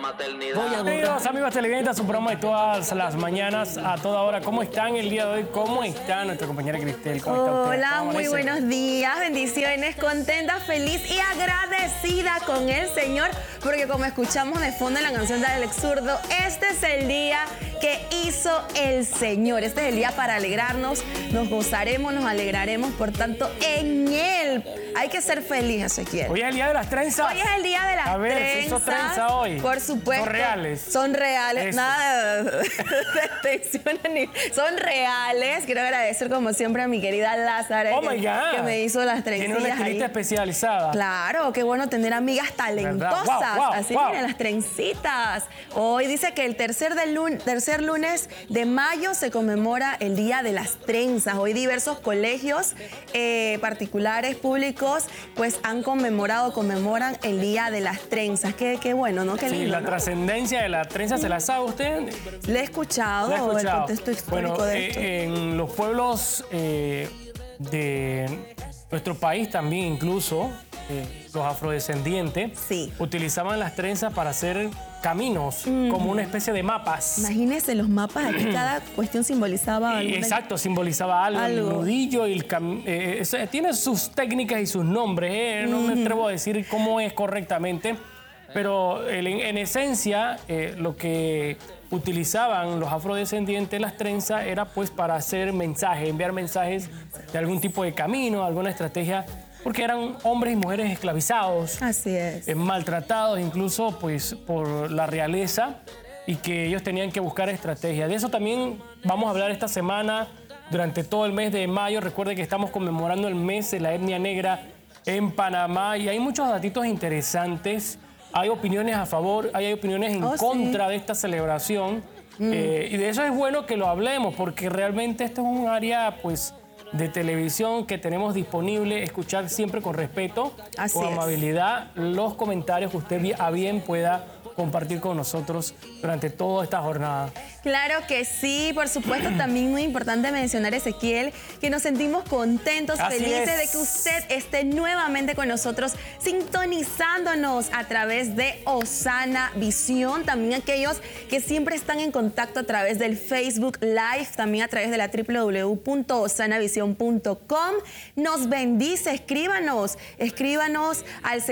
maternidad. Bienvenidos amigos televidentes a su programa de todas las mañanas, a toda hora. ¿Cómo están el día de hoy? ¿Cómo está nuestra compañera Cristel? ¿Cómo está usted? Hola, ¿Cómo muy amanece? buenos días, bendiciones, contenta, feliz y agradecida con el Señor, porque como escuchamos de fondo en la canción de Alex Zurdo, este es el día que hizo el Señor. Este es el día para alegrarnos, nos gozaremos, nos alegraremos, por tanto, en Él. Hay que ser feliz, Ezequiel. Hoy es el día de las trenzas. Hoy es el día de las A ver, trenzas. ¿se hizo trenza hoy? Por supuesto. ¿Son reales? Son reales. Eso. Nada de extensiones ni... Son reales. Quiero agradecer como siempre a mi querida Lázara Oh my God. que me hizo las trencillas. Tiene una estilista ahí. especializada. Claro, qué bueno tener amigas talentosas. ¿Verdad? Wow, Así wow. miren las trencitas. Hoy dice que el tercer lunes de mayo se conmemora el Día de las Trenzas. Hoy diversos colegios particulares, públicos, pues conmemoran el Día de las Trenzas. Qué bueno, ¿no? Qué Sí, lindo, la ¿no? trascendencia de la trenza, ¿se la sabe usted? Le he escuchado, ¿La ha el escuchado? contexto histórico Bueno, de esto. en los pueblos de nuestro país también incluso, los afrodescendientes, Sí. utilizaban las trenzas para hacer caminos, como una especie de mapas. Imagínense los mapas, aquí cada cuestión simbolizaba alguna... Exacto, simbolizaba algo. El nudillo y tiene sus técnicas y sus nombres. No me atrevo a decir cómo es correctamente, pero en esencia lo que utilizaban los afrodescendientes las trenzas era pues para hacer mensajes, enviar mensajes de algún tipo de camino, alguna estrategia, porque eran hombres y mujeres esclavizados. Así es. Maltratados incluso pues por la realeza, y que ellos tenían que buscar estrategias. De eso también vamos a hablar esta semana durante todo el mes de mayo. Recuerde que estamos conmemorando el mes de la etnia negra en Panamá y hay muchos datitos interesantes. Hay opiniones a favor, hay opiniones en contra de esta celebración. Y de eso es bueno que lo hablemos, porque realmente esto es un área pues de televisión que tenemos disponible, escuchar siempre con respeto, Así con es. amabilidad, los comentarios que usted a bien pueda compartir con nosotros durante toda esta jornada. Claro que sí, por supuesto, también muy importante mencionar, Ezequiel, que nos sentimos contentos, Así felices es. de que usted esté nuevamente con nosotros, sintonizándonos a través de Osana Visión, también aquellos que siempre están en contacto a través del Facebook Live, también a través de la www.osanavision.com. Nos bendice, escríbanos al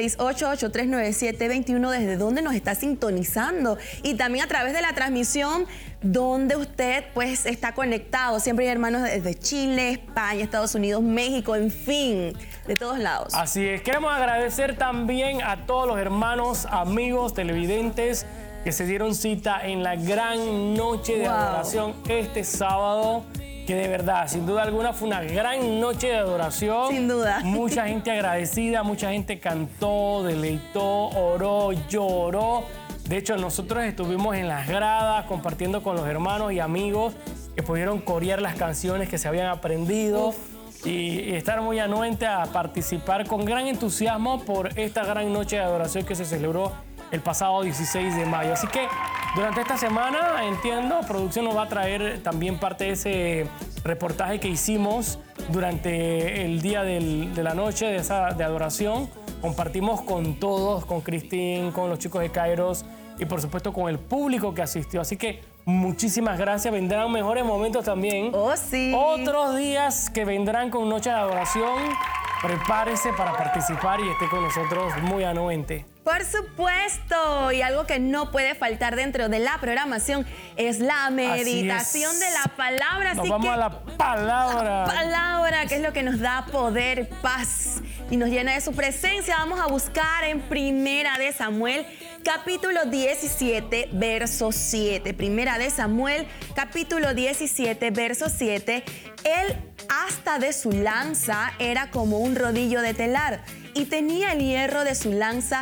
68839721 desde donde nos está sintonizando, y también a través de la transmisión donde usted pues está conectado. Siempre hay hermanos desde Chile, España, Estados Unidos, México, en fin, de todos lados. Así es, queremos agradecer también a todos los hermanos, amigos, televidentes que se dieron cita en la gran noche de adoración este sábado, que de verdad, sin duda alguna, fue una gran noche de adoración. Sin duda. Mucha gente agradecida, mucha gente cantó, deleitó, oró, lloró. De hecho, nosotros estuvimos en las gradas compartiendo con los hermanos y amigos que pudieron corear las canciones que se habían aprendido y estar muy anuente a participar con gran entusiasmo por esta gran noche de adoración que se celebró el pasado 16 de mayo. Así que durante esta semana, entiendo, producción nos va a traer también parte de ese reportaje que hicimos durante el día de la noche de adoración. Compartimos con todos, con Cristín, con los chicos de Kairos y por supuesto con el público que asistió. Así que muchísimas gracias. Vendrán mejores momentos también. Oh, sí. Otros días que vendrán con noche de adoración. Prepárese para participar y esté con nosotros muy anuente. Por supuesto, y algo que no puede faltar dentro de la programación es la meditación de la palabra. Nos Así vamos que a la palabra. palabra, que es lo que nos da poder, paz y nos llena de su presencia. Vamos a buscar en Primera de Samuel, capítulo 17, verso 7. Primera de Samuel, capítulo 17, verso 7. El asta de su lanza era como un rodillo de telar y tenía el hierro de su lanza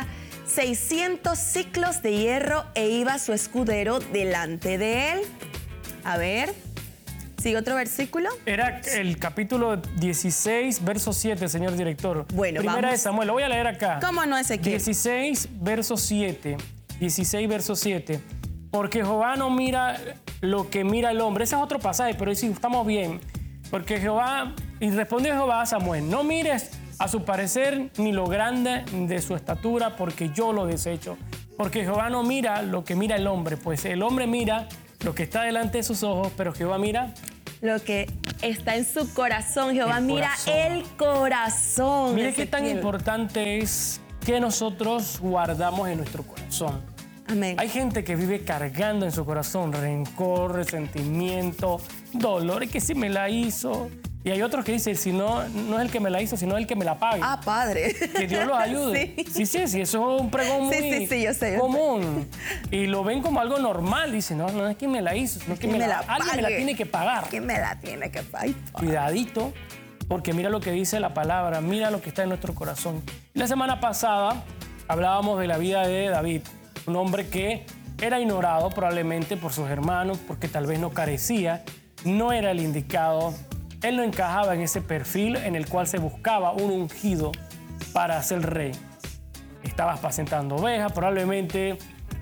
600 ciclos de hierro e iba su escudero delante de él. A ver, ¿sigue otro versículo? Era el capítulo 16, verso 7, señor director. Bueno, Primera vamos. de Samuel, lo voy a leer acá. ¿Cómo no, Ezequiel? 16, verso 7. 16, verso 7. Porque Jehová no mira lo que mira el hombre. Ese es otro pasaje, pero sí, estamos bien. Porque Jehová, y respondió Jehová a Samuel, no mires a su parecer ni lo grande de su estatura, porque yo lo desecho. Porque Jehová no mira lo que mira el hombre, pues el hombre mira lo que está delante de sus ojos, pero Jehová mira lo que está en su corazón. Jehová mira el corazón. Mire qué tan importante es que nosotros guardamos en nuestro corazón. Amén. Hay gente que vive cargando en su corazón rencor, resentimiento, dolor, y que si me la hizo. Y hay otros que dicen, si no es el que me la hizo, sino el que me la pague. Ah, Padre. Que Dios los ayude. Sí, eso es un pregón muy yo sé. común. Y lo ven como algo normal. Dicen, no es quien me la hizo, sino que alguien me la tiene que pagar. ¿Quién me la tiene que pagar? Cuidadito, porque mira lo que dice la palabra, mira lo que está en nuestro corazón. La semana pasada hablábamos de la vida de David, un hombre que era ignorado probablemente por sus hermanos, porque tal vez no carecía, no era el indicado. Él no encajaba en ese perfil en el cual se buscaba un ungido para ser rey. Estaba apacentando ovejas, probablemente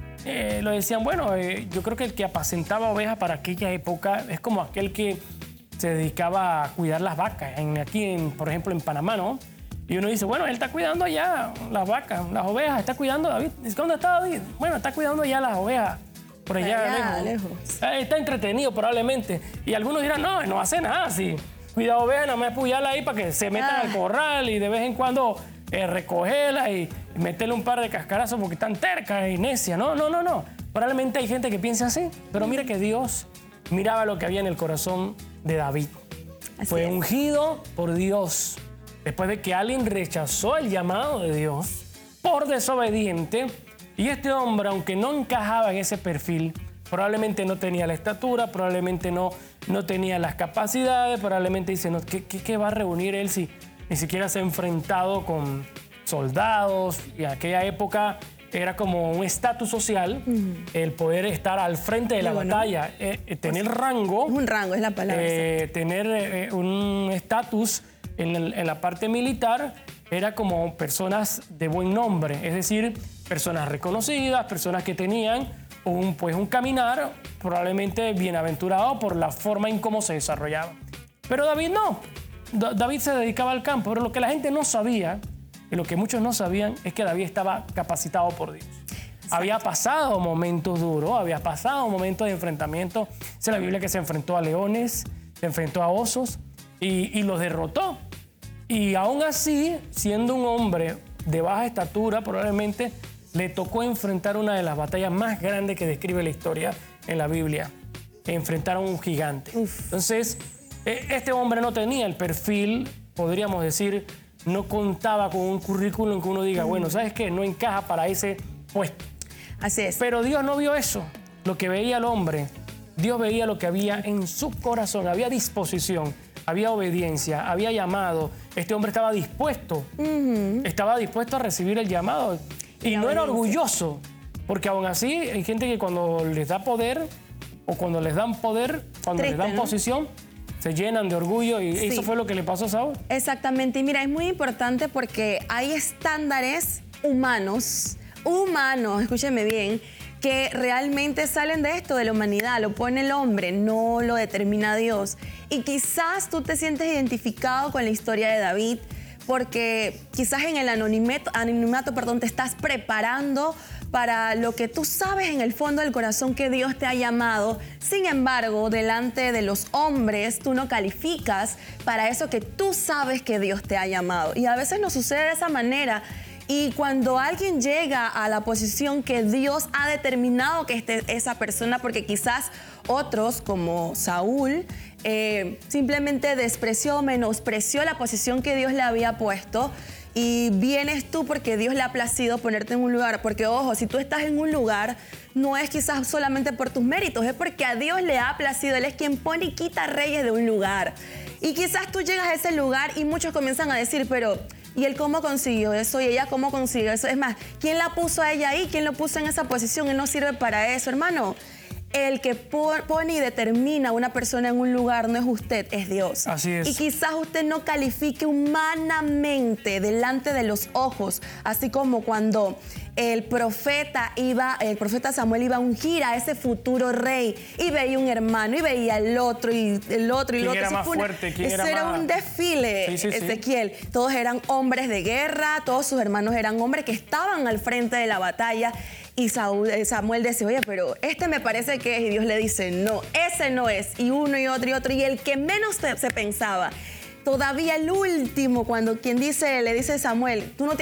lo decían, bueno, yo creo que el que apacentaba ovejas para aquella época es como aquel que se dedicaba a cuidar las vacas, por ejemplo, en Panamá, ¿no? Y uno dice, bueno, él está cuidando allá las vacas, las ovejas, está cuidando David. Dice, ¿dónde está David? Bueno, está cuidando ya las ovejas. Por allá lejos. Está entretenido probablemente. Y algunos dirán, no hace nada así. Cuidado ovejas, nada más puyala ahí para que se metan al corral y de vez en cuando recogerla y meterle un par de cascarazos porque están tercas y necias. No. Probablemente hay gente que piensa así, pero mira que Dios miraba lo que había en el corazón de David. Fue ungido por Dios. Después de que alguien rechazó el llamado de Dios por desobediente, y este hombre, aunque no encajaba en ese perfil, probablemente no tenía la estatura, probablemente no tenía las capacidades, probablemente dice, ¿qué va a reunir él si ni siquiera se ha enfrentado con soldados? Y en aquella época era como un estatus social el poder estar al frente de la batalla, tener rango. Un rango es la palabra. Tener un estatus en la parte militar era como personas de buen nombre, es decir, personas reconocidas, personas que tenían un caminar probablemente bienaventurado por la forma en cómo se desarrollaba. Pero David no. David se dedicaba al campo, pero lo que la gente no sabía, y lo que muchos no sabían, es que David estaba capacitado por Dios. Exacto. Había pasado momentos duros, había pasado momentos de enfrentamiento. Dice la Biblia que se enfrentó a leones, se enfrentó a osos y los derrotó. Y aún así, siendo un hombre de baja estatura, probablemente le tocó enfrentar una de las batallas más grandes que describe la historia en la Biblia. Enfrentar a un gigante. Entonces, este hombre no tenía el perfil, podríamos decir, no contaba con un currículum que uno diga, bueno, ¿sabes qué? No encaja para ese puesto. Así es. Pero Dios no vio eso, lo que veía el hombre. Dios veía lo que había en su corazón, había disposición, había obediencia, había llamado. Este hombre estaba dispuesto, a recibir el llamado. Y no era orgulloso, porque aún así hay gente que cuando les da poder, o cuando les dan poder, cuando les dan posición, se llenan de orgullo y eso fue lo que le pasó a Saúl. Exactamente. Y mira, es muy importante porque hay estándares humanos, escúcheme bien, que realmente salen de esto, de la humanidad, lo pone el hombre, no lo determina Dios. Y quizás tú te sientes identificado con la historia de David, porque quizás en el anonimato, te estás preparando para lo que tú sabes en el fondo del corazón que Dios te ha llamado. Sin embargo, delante de los hombres, tú no calificas para eso que tú sabes que Dios te ha llamado. Y a veces nos sucede de esa manera. Y cuando alguien llega a la posición que Dios ha determinado que esté esa persona, porque quizás otros, como Saúl, simplemente despreció, menospreció la posición que Dios le había puesto, y vienes tú porque Dios le ha placido ponerte en un lugar. Porque, ojo, si tú estás en un lugar, no es quizás solamente por tus méritos, es porque a Dios le ha placido. Él es quien pone y quita reyes de un lugar. Y quizás tú llegas a ese lugar y muchos comienzan a decir, pero ¿y él cómo consiguió eso? ¿Y ella cómo consiguió eso? Es más, ¿quién la puso a ella ahí? ¿Quién lo puso en esa posición? Él no sirve para eso, hermano. El que pone y determina a una persona en un lugar no es usted, es Dios. Así es. Y quizás usted no califique humanamente delante de los ojos, así como cuando el profeta Samuel iba a ungir a ese futuro rey y veía un hermano y veía el otro y el otro y el otro. ¿Quién era más fuerte? ¿Quién era más? Eso era un desfile, Sí. Ezequiel. Todos eran hombres de guerra, todos sus hermanos eran hombres que estaban al frente de la batalla. Y Samuel decía, oye, pero este me parece que es. Y Dios le dice, no, ese no es. Y uno y otro y otro. Y el que menos se pensaba, todavía el último, cuando quien le dice a Samuel, tú no tienes